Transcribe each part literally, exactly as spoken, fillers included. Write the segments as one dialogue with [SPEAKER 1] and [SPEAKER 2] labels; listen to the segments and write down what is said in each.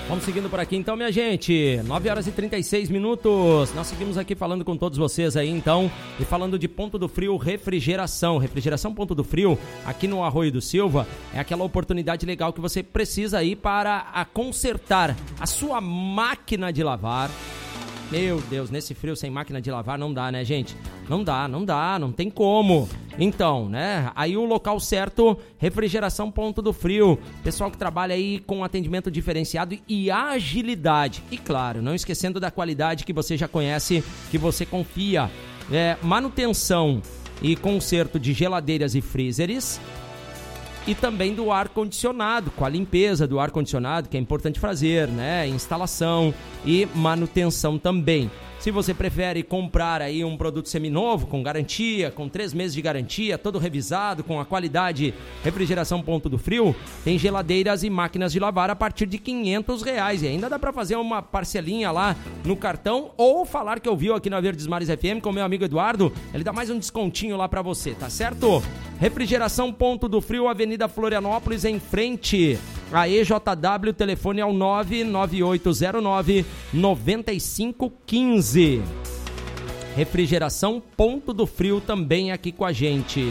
[SPEAKER 1] Vamos seguindo por aqui então, minha gente. nove horas e trinta e seis minutos. Nós seguimos aqui falando com todos vocês aí, então, e falando de Ponto do Frio Refrigeração. Refrigeração Ponto do Frio, aqui no Arroio do Silva, é aquela oportunidade legal que você precisa aí para a consertar a sua máquina de lavar. Meu Deus, nesse frio sem máquina de lavar não dá, né, gente? Não dá, não dá, não tem como. Então, né, aí o local certo, Refrigeração Ponto do Frio. Pessoal que trabalha aí com atendimento diferenciado e agilidade. E claro, não esquecendo da qualidade que você já conhece, que você confia. É, manutenção e conserto de geladeiras e freezers. E também do ar-condicionado, com a limpeza do ar-condicionado, que é importante fazer, né? Instalação e manutenção também. Se você prefere comprar aí um produto seminovo, com garantia, com três meses de garantia, todo revisado, com a qualidade Refrigeração Ponto do Frio, tem geladeiras e máquinas de lavar a partir de quinhentos reais. E ainda dá para fazer uma parcelinha lá no cartão ou falar que ouviu aqui na Verdes Mares F M com o meu amigo Eduardo. Ele dá mais um descontinho lá para você, tá certo? Refrigeração Ponto do Frio, Avenida Florianópolis, em frente a E J W, telefone é o nove nove oito zero nove nove cinco um cinco. Refrigeração Ponto do Frio também aqui com a gente.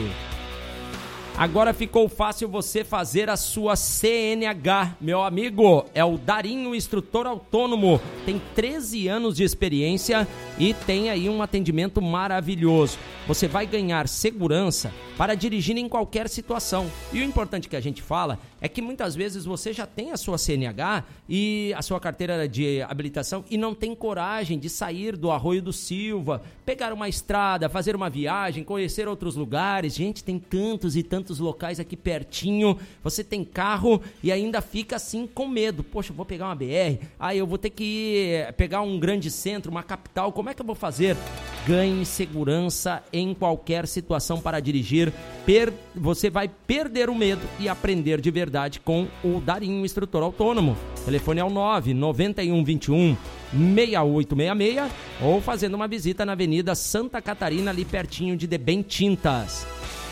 [SPEAKER 1] Agora ficou fácil você fazer a sua C N H. Meu amigo, é o Darinho, instrutor autônomo. Tem treze anos de experiência e tem aí um atendimento maravilhoso. Você vai ganhar segurança para dirigir em qualquer situação. E o importante que a gente fala é que muitas vezes você já tem a sua C N H e a sua carteira de habilitação e não tem coragem de sair do Arroio do Silva, pegar uma estrada, fazer uma viagem, conhecer outros lugares. Gente, tem tantos e tantos locais aqui pertinho. Você tem carro e ainda fica assim com medo. Poxa, eu vou pegar uma B R, aí eu vou ter que ir pegar um grande centro, uma capital. Como é que eu vou fazer? Ganhe segurança em qualquer situação para dirigir. Per... Você vai perder o medo e aprender de verdade com o Darinho, instrutor autônomo. O telefone é o nove nove um dois um seis oito seis seis ou fazendo uma visita na Avenida Santa Catarina, ali pertinho de Debem Tintas.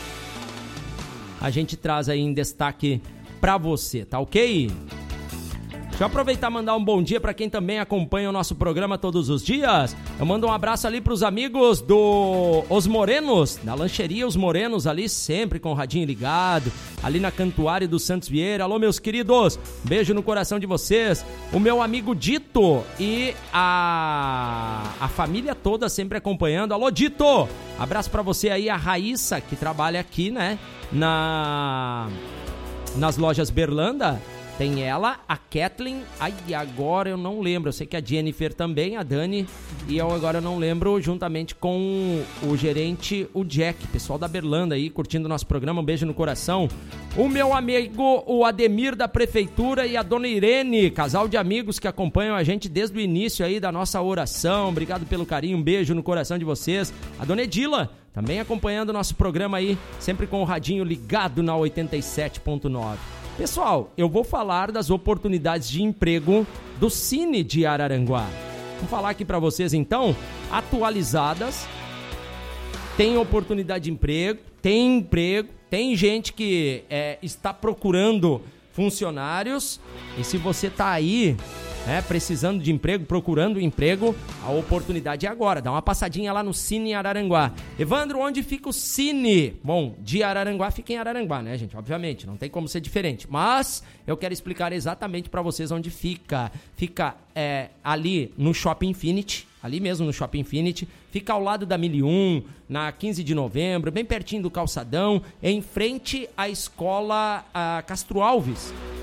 [SPEAKER 1] A gente traz aí em destaque pra você, tá ok? Deixa eu aproveitar e mandar um bom dia para quem também acompanha o nosso programa todos os dias. Eu mando um abraço ali pros amigos do Os Morenos, da lancheria Os Morenos, ali sempre com o radinho ligado, ali na Cantuária do Santos Vieira. Alô, meus queridos, beijo no coração de vocês. O meu amigo Dito e a, a família toda sempre acompanhando. Alô, Dito, abraço para você aí, a Raíssa, que trabalha aqui, né, na, nas lojas Berlanda. Tem ela, a Kathleen, ai, agora eu não lembro, eu sei que a Jennifer também, a Dani, e eu agora eu não lembro, juntamente com o gerente, o Jack, pessoal da Berlanda aí, curtindo o nosso programa, um beijo no coração. O meu amigo, o Ademir da Prefeitura e a dona Irene, casal de amigos que acompanham a gente desde o início aí da nossa oração, obrigado pelo carinho, um beijo no coração de vocês. A dona Edila, também acompanhando o nosso programa aí, sempre com o radinho ligado na oitenta e sete ponto nove. Pessoal, eu vou falar das oportunidades de emprego do Cine de Araranguá. Vou falar aqui para vocês então, atualizadas. Tem oportunidade de emprego, tem emprego, tem gente que é, está procurando funcionários. E se você está aí, né, precisando de emprego, procurando emprego, a oportunidade é agora. Dá uma passadinha lá no Cine Araranguá. Evandro, onde fica o Cine? Bom, de Araranguá fica em Araranguá, né, gente? Obviamente, não tem como ser diferente. Mas eu quero explicar exatamente para vocês onde fica. Fica é, ali no Shopping Infinity, ali mesmo no Shopping Infinity. Fica ao lado da mil e um, na quinze de novembro, bem pertinho do calçadão, em frente à escola a Castro Alves.